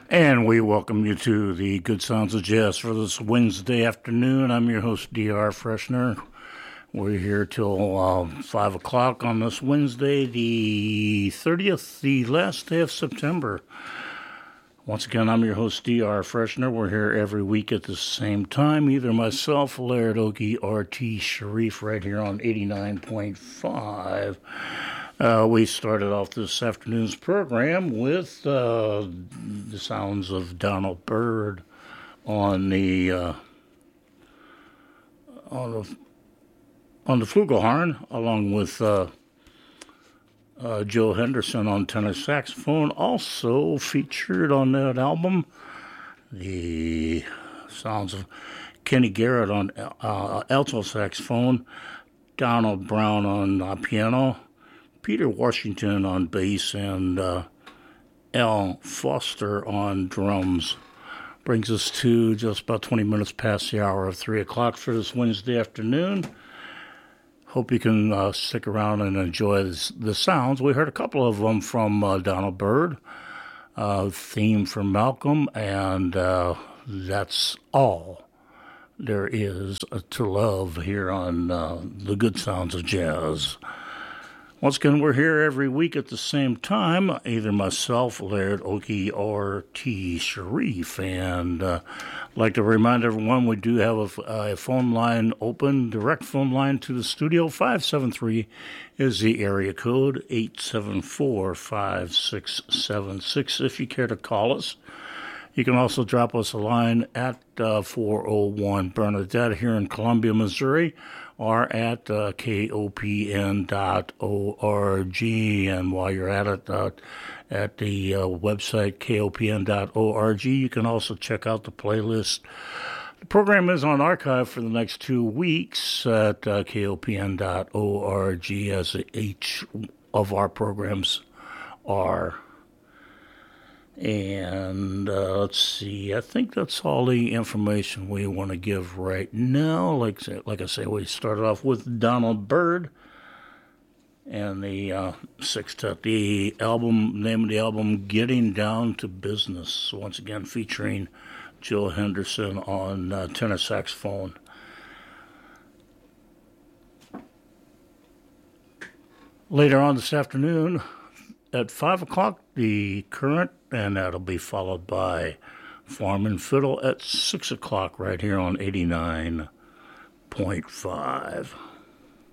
And we welcome you to the Good Sounds of Jazz for this Wednesday afternoon. I'm your host, D.R. Freshner. We're here till 5 o'clock on this Wednesday, the 30th, the last day of September. Once again, I'm your host, D.R. Freshner. We're here every week at the same time. Either myself, Laird Okie, or T. Sharif right here on 89.5. We started off this afternoon's program with the sounds of Donald Byrd on the flugelhorn, along with Joe Henderson on tenor saxophone. Also featured on that album, the sounds of Kenny Garrett on alto saxophone, Donald Brown on piano, Peter Washington on bass, and Al Foster on drums. Brings us to just about 20 minutes past the hour of 3 o'clock for this Wednesday afternoon. Hope you can stick around and enjoy the sounds. We heard a couple of them from Donald Byrd, theme from Malcolm, and that's all there is to love here on the Good Sounds of Jazz. Once again, we're here every week at the same time, either myself, Laird Okie, or T. Sharif. And I'd like to remind everyone we do have a phone line open, direct phone line to the studio. 573 is the area code, 874-5676 if you care to call us. You can also drop us a line at 401 Bernadette here in Columbia, Missouri, or at kopn.org. And while you're at it, at the website kopn.org, you can also check out the playlist. The program is on archive for the next 2 weeks at kopn.org, as each of our programs are. And let's see, I think that's all the information we want to give right now. Like I say, we started off with Donald Byrd and the sextet. The name of the album, Getting Down to Business. Once again, featuring Joe Henderson on tenor saxophone. Later on this afternoon, at 5 o'clock, the Current, and that'll be followed by Farm and Fiddle at 6 o'clock right here on 89.5.